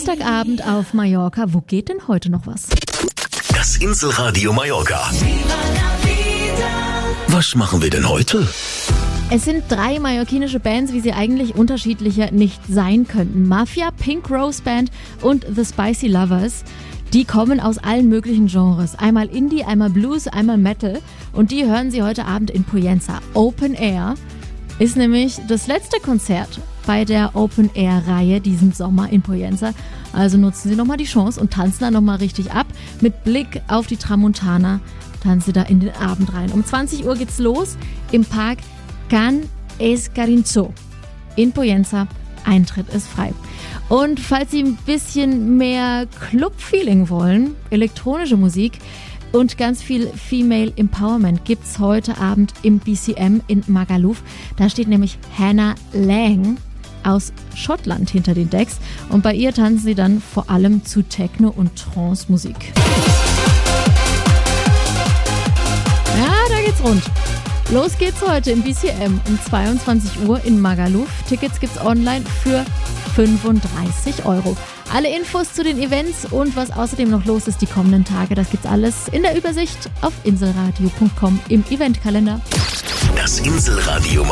Dienstagabend auf Mallorca. Wo geht denn heute noch was? Das Inselradio Mallorca. Was machen wir denn heute? Es sind 3 mallorquinische Bands, wie sie eigentlich unterschiedlicher nicht sein könnten. Mafia, Pink Rose Band und The Spicy Lovers. Die kommen aus allen möglichen Genres. Einmal Indie, einmal Blues, einmal Metal. Und die hören Sie heute Abend in Pollença. Open Air ist nämlich das letzte Konzert bei der Open Air Reihe diesen Sommer in Pollença. Also nutzen Sie nochmal die Chance und tanzen da nochmal richtig ab. Mit Blick auf die Tramontana tanzen Sie da in den Abend rein. Um 20 Uhr geht's los im Park Can Escarinzo in Pollença. Eintritt ist frei. Und falls Sie ein bisschen mehr Club-Feeling wollen, elektronische Musik und ganz viel Female Empowerment gibt's heute Abend im BCM in Magaluf. Da steht nämlich Hannah Lang aus Schottland hinter den Decks. Und bei ihr tanzen sie dann vor allem zu Techno- und Trance-Musik. Ja, da geht's rund. Los geht's heute im BCM um 22 Uhr in Magaluf. Tickets gibt's online für 35 €. Alle Infos zu den Events und was außerdem noch los ist die kommenden Tage, das gibt's alles in der Übersicht auf inselradio.com im Eventkalender. Das Inselradio